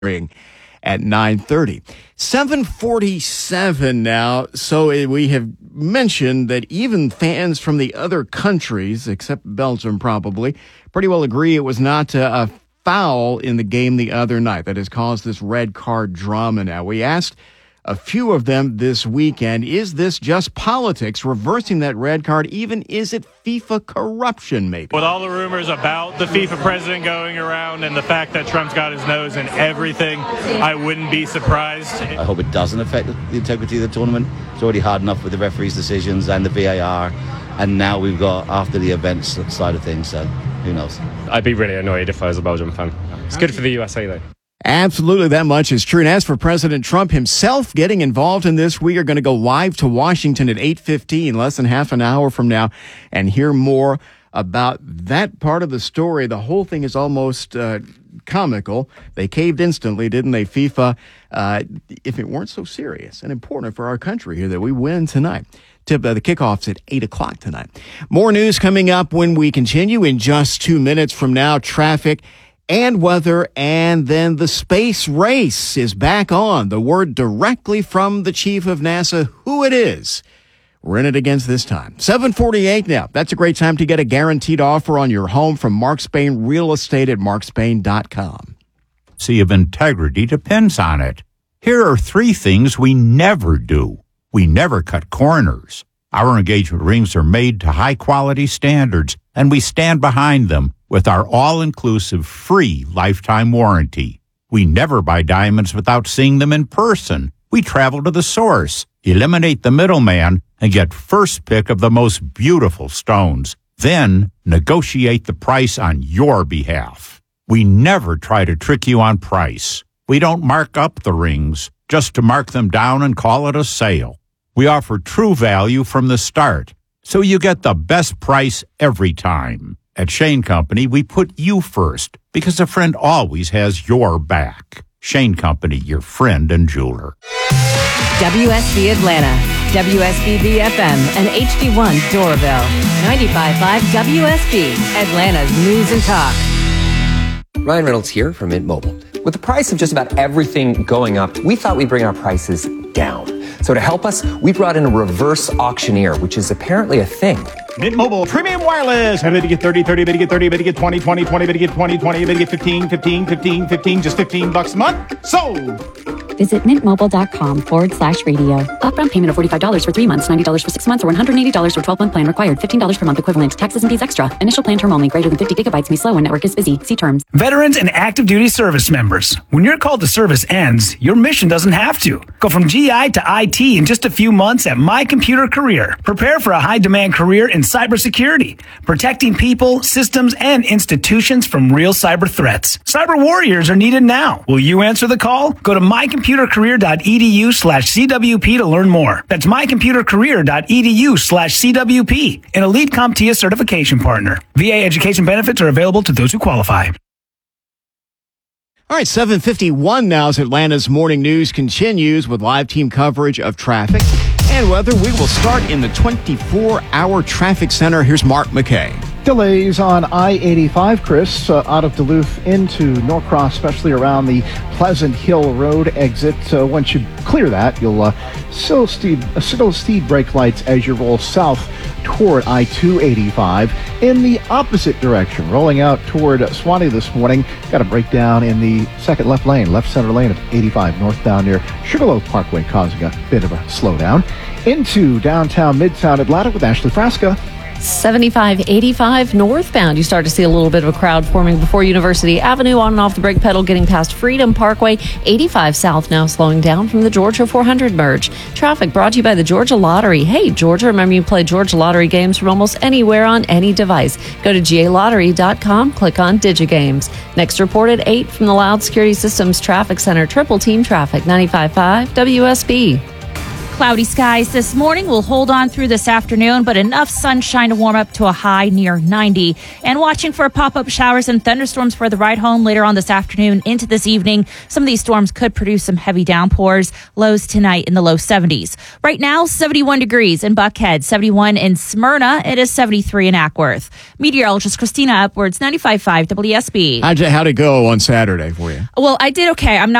at 9:30. 7:47 now. So we have mentioned that even fans from the other countries, except Belgium probably, pretty well agree it was not a foul in the game the other night that has caused this red card drama now. We asked a few of them this weekend, is this just politics reversing that red card? Even is it FIFA corruption, maybe? With all the rumors about the FIFA president going around and the fact that Trump's got his nose in everything, I wouldn't be surprised. I hope it doesn't affect the integrity of the tournament. It's already hard enough with the referees' decisions and the VAR, and now we've got after the events side of things, so who knows? I'd be really annoyed if I was a Belgium fan. It's good for the USA, though. Absolutely, that much is true. And as for President Trump himself getting involved in this, we are going to go live to Washington at 8:15, less than half an hour from now, and hear more about that part of the story. The whole thing is almost comical. They caved instantly, didn't they, FIFA? If it weren't so serious and important for our country here that we win tonight. The kickoff's at 8 o'clock tonight. More news coming up when we continue in just 2 minutes from now. Traffic and weather, and then the space race is back on. The word directly from the chief of NASA, who it is. We're in it against this time. 7:48 now. That's a great time to get a guaranteed offer on your home from Mark Spain Real Estate at markspain.com. Of integrity depends on it. Here are 3 things we never do. We never cut corners. Our engagement rings are made to high-quality standards, and we stand behind them with our all-inclusive free lifetime warranty. We never buy diamonds without seeing them in person. We travel to the source, eliminate the middleman, and get first pick of the most beautiful stones. Then negotiate the price on your behalf. We never try to trick you on price. We don't mark up the rings just to mark them down and call it a sale. We offer true value from the start, so you get the best price every time. At Shane Company, we put you first because a friend always has your back. Shane Company, your friend and jeweler. WSB Atlanta, WSBB FM, and HD1 Doraville. 95.5 WSB, Atlanta's News and Talk. Ryan Reynolds here from Mint Mobile. With the price of just about everything going up, we thought we'd bring our prices down. So to help us, we brought in a reverse auctioneer, which is apparently a thing. Mint Mobile Premium Wireless. How to get 30, 30, to get 30, to get 20, 20, 20, to get 20, 20, to get 15, 15, 15, 15, just $15 a month. Sold! Visit mintmobile.com/radio. Upfront payment of $45 for 3 months, $90 for 6 months, or $180 for 12-month plan required. $15 per month equivalent. Taxes and fees extra. Initial plan term only. Greater than 50 gigabytes may slow when network is busy. See terms. Veterans and active duty service members. When your call to service ends, your mission doesn't have to. Go from GI to IT in just a few months at My Computer Career. Prepare for a high-demand career in cybersecurity, protecting people, systems, and institutions from real cyber threats. Cyber warriors are needed now. Will you answer the call? Go to mycomputercareer.edu/CWP to learn more. That's mycomputercareer.edu/CWP, an Elite CompTIA certification partner. VA education benefits are available to those who qualify. All right, 7:51 now as Atlanta's Morning News continues with live team coverage of traffic and weather. We will start in the 24-hour traffic center. Here's Mark McKay. Delays on I-85, Chris, out of Duluth into Norcross, especially around the Pleasant Hill Road exit. Once you clear that, you'll still see brake lights as you roll south toward I-285. In the opposite direction, rolling out toward Swanee this morning, got a breakdown in the second left center lane of 85 northbound near Sugarloaf Parkway, causing a bit of a slowdown. Into downtown Midtown Atlanta with Ashley Frasca. 75-85 northbound. You start to see a little bit of a crowd forming before University Avenue on and off the brake pedal, getting past Freedom Parkway. 85 south now slowing down from the Georgia 400 merge. Traffic brought to you by the Georgia Lottery. Hey, Georgia, remember you play Georgia Lottery games from almost anywhere on any device. Go to GALottery.com, click on DigiGames. Next report at 8 from the Loud Security Systems Traffic Center. Triple Team Traffic, 95.5 WSB. cloudy skies this morning. We'll hold on through this afternoon, but enough sunshine to warm up to a high near 90. And watching for pop-up showers and thunderstorms for the ride home later on this afternoon into this evening. Some of these storms could produce some heavy downpours. Lows tonight in the low 70s. Right now, 71 degrees in Buckhead, 71 in Smyrna. It is 73 in Ackworth. Meteorologist Christina Upwards, 95.5 WSB. How'd it go on Saturday for you? Well, I did okay. I'm not